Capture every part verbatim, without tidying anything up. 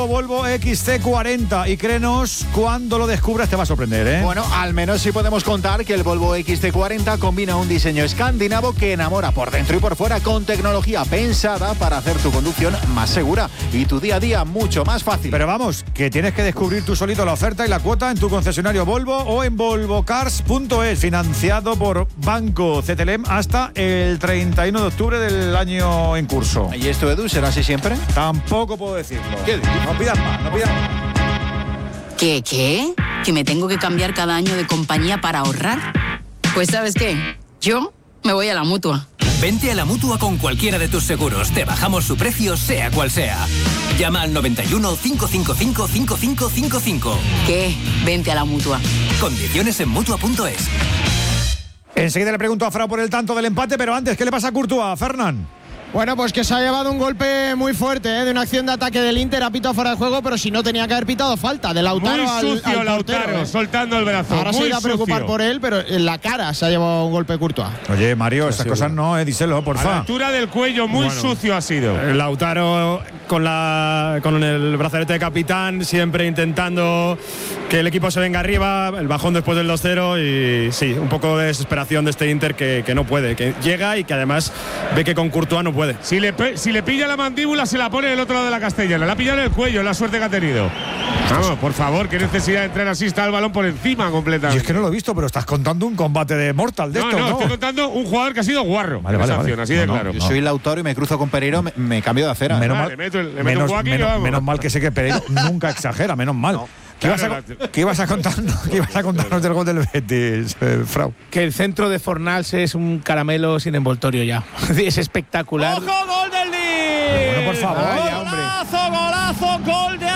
Volvo X C cuarenta y créenos, cuando lo descubras te va a sorprender, ¿eh? Bueno, al menos sí podemos contar que el Volvo X C cuarenta combina un diseño escandinavo que enamora por dentro y por fuera con tecnología pensada para hacer tu conducción más segura y tu día a día mucho más fácil. Pero vamos, que tienes que descubrir tú solito la oferta y la cuota en tu concesionario Volvo o en volvo cars punto es, financiado por Banco C T L M hasta el treinta y uno de octubre del año en curso. ¿Y esto, Edu, será así siempre? Tampoco puedo decirlo. ¿Qué dices? No pidas más, no pidas más. ¿Qué, qué? ¿Que me tengo que cambiar cada año de compañía para ahorrar? Pues ¿sabes qué? Yo me voy a la Mutua. Vente a la Mutua con cualquiera de tus seguros. Te bajamos su precio, sea cual sea. Llama al noventa y uno, cinco cinco cinco, cinco cinco cinco cinco. ¿Qué? Vente a la Mutua. Condiciones en Mutua punto es. Enseguida le pregunto a Frau por el tanto del empate, pero antes, ¿qué le pasa a Courtois, Fernán? Bueno, pues que se ha llevado un golpe muy fuerte, ¿eh? De una acción de ataque del Inter, ha pitado fuera de juego, pero si no tenía que haber pitado falta de Lautaro muy sucio, al, al Lautaro, portero, ¿eh? soltando el brazo. Ahora muy se irá a preocupar sucio. por él, pero en la cara se ha llevado un golpe Courtois. Oye, Mario, esas cosas no, eh, díselo, porfa. A la altura del cuello, muy Bueno, sucio ha sido. Lautaro con, la, con el brazalete de capitán, siempre intentando que el equipo se venga arriba, el bajón después del dos cero y sí, un poco de desesperación de este Inter que, que no puede, que llega y que además ve que con Courtois no puede. Si le, si le pilla la mandíbula, se la pone del otro lado de la castellana. La ha pillado en el cuello, la suerte que ha tenido. Vamos, por favor, qué necesidad de entrar así, está el balón por encima completamente. Y es que no lo he visto, pero estás contando un combate de Mortal de no, esto, no, ¿no? estoy contando un jugador que ha sido guarro. Vale, en vale, esa vale. acción, así No, de no, claro. Yo soy Lautaro y me cruzo con Pereiro, me, me cambio de acera. Menos Ah, mal, le meto el- le meto menos, un guaki y menos- vamos. menos mal que sé que Pereiro nunca exagera, menos mal. No. ¿Qué, ibas Claro, a, la- ¿Qué ibas a contarnos? ¿Qué ibas a contarnos del gol del Betis, eh, Frau? Que el centro de Fornals es un caramelo sin envoltorio ya. Es espectacular. ¡Ojo, gol del Lille! Bueno, por favor. Vaya, hombre. Golazo, golazo, gol de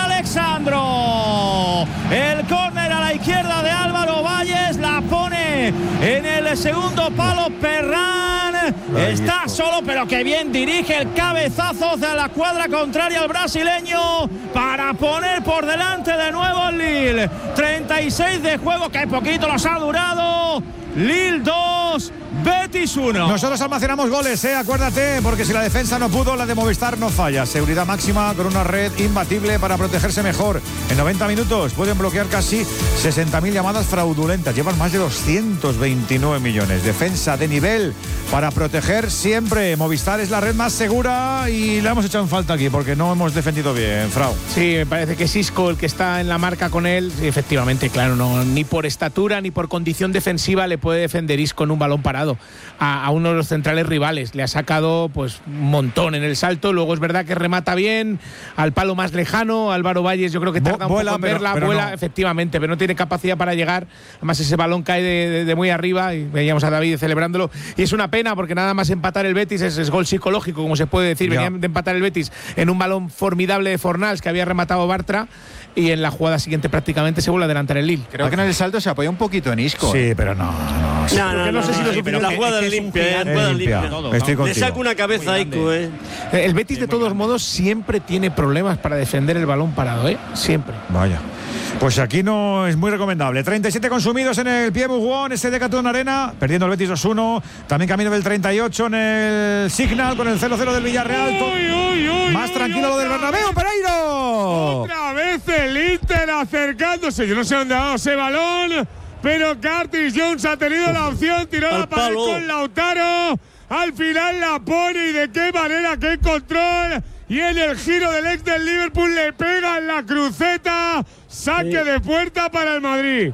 Alexandro. El córner a la izquierda de Álvaro Valles, la pone en el segundo palo Perrán. Está solo, pero que bien dirige el cabezazo hacia la cuadra contraria al brasileño para poner por delante de nuevo el Lille. treinta y seis de juego, que poquito los ha durado. Lille dos, Betis uno. Nosotros almacenamos goles, ¿eh? Acuérdate, porque si la defensa no pudo, la de Movistar no falla. Seguridad máxima con una red imbatible para protegerse mejor. En noventa minutos pueden bloquear casi sesenta mil llamadas fraudulentas. Llevan más de doscientos veintinueve millones. Defensa de nivel para proteger siempre. Movistar es la red más segura y la hemos echado en falta aquí porque no hemos defendido bien, Frau. Sí, me parece que es Isco el que está en la marca con él. Sí, efectivamente, claro, no, ni por estatura ni por condición defensiva le puede defender Isco en un balón parado a, a uno de los centrales rivales. Le ha sacado pues un montón en el salto. Luego es verdad que remata bien al palo más lejano. Álvaro Valles yo creo que tarda un Vuela, poco en pero- verla, pero vuela no. efectivamente, pero no tiene capacidad para llegar. Además ese balón cae de, de- de muy arriba y veíamos a David celebrándolo. Y es una pena porque nada más empatar el Betis es, es gol psicológico, como se puede decir. Ya. Venían de empatar el Betis en un balón formidable de Fornals que había rematado Bartra y en la jugada siguiente prácticamente se vuelve a adelantar el Lille. Creo que en el salto se apoya un poquito en Isco. Sí, pero no, no. No, no, no no, sé si no, lo sí, pero la suficiente. jugada Es es que es un limpia, eh, gigante. jugada Es limpia. limpia. Estoy Le contigo. saca una cabeza a Ico, eh. El Betis de todos modos siempre tiene problemas para defender el balón parado, ¿eh? Siempre. Vaya. Pues aquí no es muy recomendable. treinta y siete consumidos en el Pie Mugón, este Decathlon Arena, perdiendo el Betis dos uno. También camino del treinta y ocho en el Signal con el cero cero del Villarreal. Uy, uy, uy, Más uy, tranquilo lo del otra Bernabéu, Pereiro. Otra vez el Inter acercándose. Yo no sé dónde ha dado ese balón, pero Curtis Jones ha tenido la opción, tiró Al la pared palo. con Lautaro. Al final la pone y de qué manera, qué control. Y en el giro del ex del Liverpool le pega en la cruceta. Saque de puerta para el Madrid.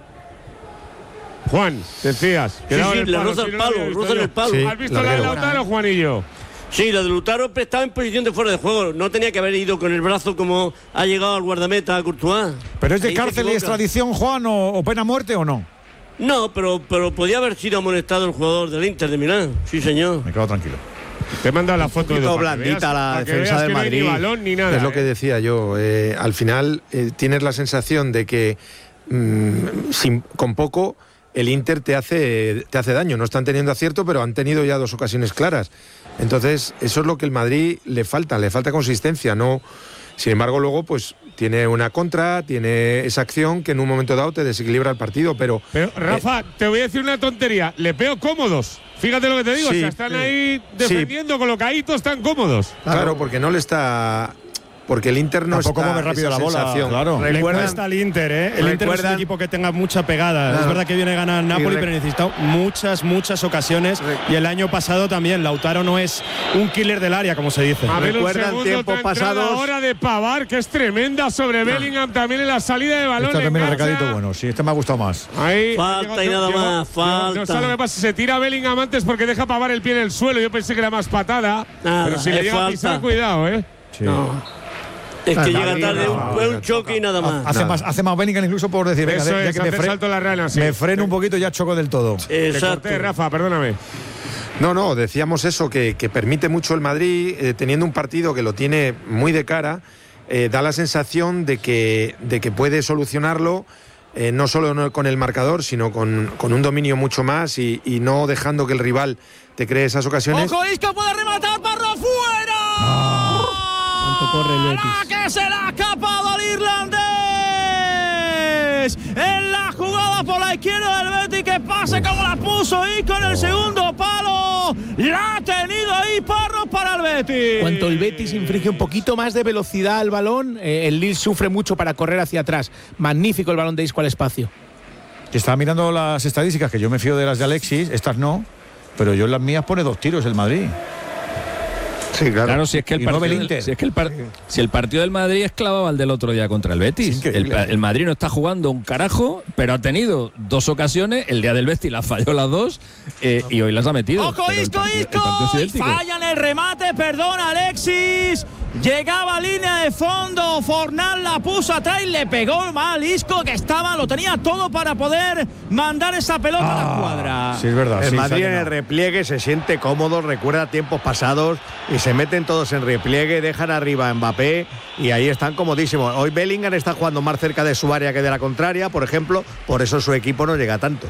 Juan, decías. que Sí, daba sí, en le palo, roza sí, el no lo había palo, visto roza en yo. el palo. Sí. ¿Has visto la de larguero. Lautaro, Juanillo? Sí, la de Lautaro estaba en posición de fuera de juego. No tenía que haber ido con el brazo como ha llegado al guardameta a Courtois. ¿Pero es de Ahí se cárcel y equivoca. extradición, Juan, o, o pena muerte o no? No, pero, pero podía haber sido amonestado el jugador del Inter de Milán. Sí, señor. Me quedo tranquilo. Te he mandado la foto de poquito para que blandita veas- la para que defensa veas del que no hay Madrid. ni balón ni nada. Es lo ¿eh? que decía yo. eh, al final eh, tienes la sensación de que mm, sin, con poco el Inter te hace, te hace daño. No están teniendo acierto, pero han tenido ya dos ocasiones claras. Entonces, eso es lo que el Madrid le falta, le falta consistencia. No, sin embargo, luego pues tiene una contra, tiene esa acción que en un momento dado te desequilibra el partido, pero… Pero, Rafa, te voy a decir una tontería. Le veo cómodos. Fíjate lo que te digo. Sí, o sea, están sí. ahí defendiendo, colocaditos, están cómodos. Claro, porque no le está… porque el Inter no Tampoco está mueve rápido esa la bola, sensación. claro. Le cuesta al Inter, ¿eh? El Inter no es un equipo que tenga mucha pegada. Claro. Es verdad que viene a ganar Napoli, pero necesita muchas, muchas ocasiones. Y el año pasado también, Lautaro no es un killer del área, como se dice. A ver, Recuerdan un tiempos segundo, pasados. Ahora de Pavard, que es tremenda sobre Bellingham también en la salida de balón. Este también es engancha. recadito bueno, sí, este me ha gustado más. Ahí, Falta y nada llegó- más, llegó- falta. No sabe lo que pasa, se tira Bellingham antes porque deja Pavard el pie en el suelo. Yo pensé que era más patada. Nada, pero si le es llega a falta. pisar, cuidado, ¿eh? Sí. No. Es que Ah, llega Madrid, tarde, no, un, no, un choque y nada más. Hace Nada. más, hace más Bellingham incluso por decir, venga, Eso ya es, que me, hacer fre- salto en la rana, sí. me freno un poquito, ya choco del todo. Te Exacto. corté, Rafa, perdóname. No, no, decíamos eso, que, que permite mucho el Madrid, eh, teniendo un partido que lo tiene muy de cara, eh, da la sensación de que, de que puede solucionarlo, eh, no solo no con el marcador, sino con, con un dominio mucho más y, y no dejando que el rival te cree esas ocasiones. ¡Ojo, Isco puede rematar! ¡Parro fuera! ¿Cuánto corre el Betis? ¡La que se la ha escapado al irlandés! En la jugada por la izquierda del Betis, que pase como la puso Isco en el segundo palo. La ha tenido ahí Parro para el Betis. Cuanto el Betis inflige un poquito más de velocidad al balón, eh, el Lille sufre mucho para correr hacia atrás. Magnífico el balón de Isco al espacio. Que estaba mirando las estadísticas, que yo me fío de las de Alexis, estas no, pero yo en las mías pone dos tiros el Madrid. Sí, claro. Claro, si es que el Y no partido, del del- Inter. si es que el par- si el partido del Madrid esclavaba al del otro día contra el Betis. Es El, increíble. el Madrid no está jugando un carajo, pero ha tenido dos ocasiones. El día del Betis las falló las dos eh, y hoy las ha metido. ¡Ojo, Pero el Isco, partido- el Isco! partido es idéntico. Falla en el remate, perdona Alexis. Llegaba a línea de fondo, Fornal la puso atrás y le pegó mal Isco, que estaba, lo tenía todo para poder mandar esa pelota a la cuadra. Sí, es verdad. El sí, Madrid se ha en el llenado. repliegue se siente cómodo, recuerda tiempos pasados y se meten todos en repliegue, dejan arriba a Mbappé y ahí están comodísimos. Hoy Bellingham está jugando más cerca de su área que de la contraria, por ejemplo, por eso su equipo no llega tanto.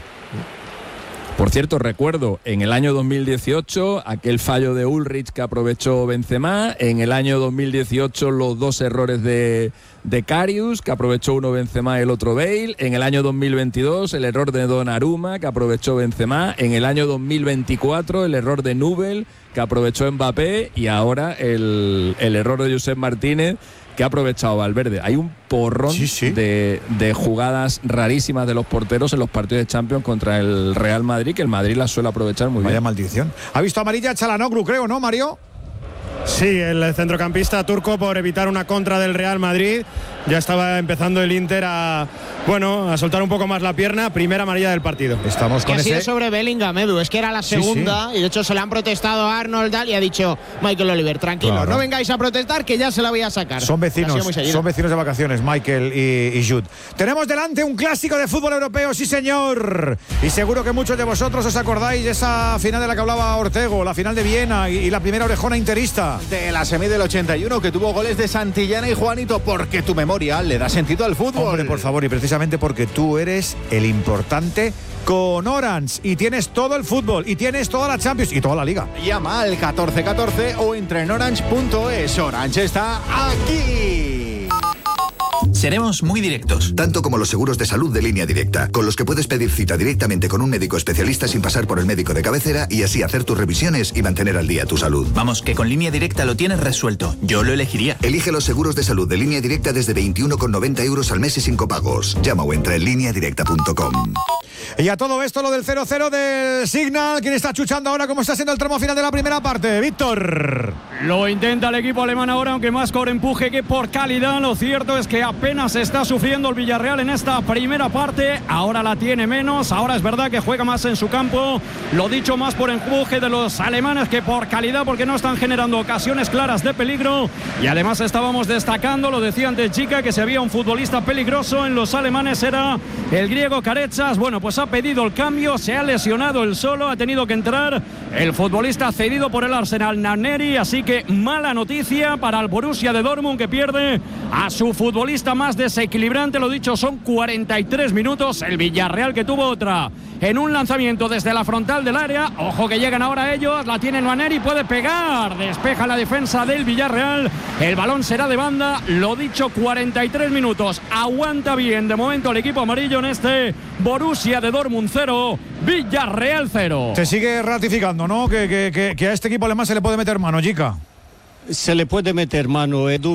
Por cierto, recuerdo en el año dos mil dieciocho aquel fallo de Ulrich que aprovechó Benzema, en el año dos mil dieciocho los dos errores de, de Karius, que aprovechó uno Benzema y el otro Bale, en el año dos mil veintidós el error de Donnarumma, que aprovechó Benzema, en el año dos mil veinticuatro el error de Nubel, que aprovechó Mbappé, y ahora el, el error de Josep Martínez, que ha aprovechado Valverde. Hay un porrón Sí, sí. De, de jugadas rarísimas de los porteros en los partidos de Champions contra el Real Madrid, que el Madrid las suele aprovechar muy Vaya bien. maldición. ¿Ha visto amarilla Chalanoglu, creo, no, Mario? Sí, el centrocampista turco, por evitar una contra del Real Madrid. Ya estaba empezando el Inter a, bueno, a soltar un poco más la pierna. Primera amarilla del partido. Estamos Que con ha sido ese. sobre Bellingham, Edu. Es que era la Sí, segunda sí. y de hecho se le han protestado a Arnold Dal y ha dicho Michael Oliver, tranquilo, Claro. no vengáis a protestar que ya se la voy a sacar. Son Ha sido vecinos, muy seguido. son vecinos de vacaciones, Michael y, y Jude. Tenemos delante un clásico de fútbol europeo, sí señor. Y seguro que muchos de vosotros os acordáis de esa final de la que hablaba Ortego, la final de Viena y, y la primera orejona interista. De la semi del ochenta y uno, que tuvo goles de Santillana y Juanito, porque tu memoria le da sentido al fútbol. Hombre, por favor, y precisamente porque tú eres el importante con Orange y tienes todo el fútbol y tienes toda la Champions y toda la Liga. Llama al catorce catorce o entra en orange punto es. Orange está aquí. Seremos muy directos. Tanto como los seguros de salud de Línea Directa, con los que puedes pedir cita directamente con un médico especialista sin pasar por el médico de cabecera y así hacer tus revisiones y mantener al día tu salud. Vamos, que con Línea Directa lo tienes resuelto. Yo lo elegiría. Elige los seguros de salud de Línea Directa desde veintiuno con noventa euros al mes y sin copagos. Llama o entra en línea directa punto com. Y a todo esto lo del cero cero del Signal. ¿Quién está chuchando ahora? ¿Cómo está siendo el tramo final de la primera parte? Víctor. Lo intenta el equipo alemán ahora, aunque más por empuje que por calidad. Lo cierto es que apenas está sufriendo el Villarreal en esta primera parte. Ahora la tiene menos. Ahora es verdad que juega más en su campo. Lo dicho, más por empuje de los alemanes que por calidad, porque no están generando ocasiones claras de peligro. Y además estábamos destacando, lo decía antes Chica, que si había un futbolista peligroso en los alemanes era el griego Carechas. Bueno, pues ha pedido el cambio, se ha lesionado el solo, ha tenido que entrar el futbolista cedido por el Arsenal, Nanneri, así que mala noticia para el Borussia de Dortmund, que pierde a su futbolista más desequilibrante. Lo dicho, son cuarenta y tres minutos. El Villarreal, que tuvo otra en un lanzamiento desde la frontal del área. Ojo que llegan ahora ellos, la tiene Nanneri, puede pegar, despeja la defensa del Villarreal, el balón será de banda. Lo dicho, cuarenta y tres minutos, aguanta bien de momento el equipo amarillo en este Borussia de Dortmund cero, Villarreal cero. Se sigue ratificando, ¿no? Que, que, que, que a este equipo alemán se le puede meter mano, Chica. Se le puede meter mano, Edu.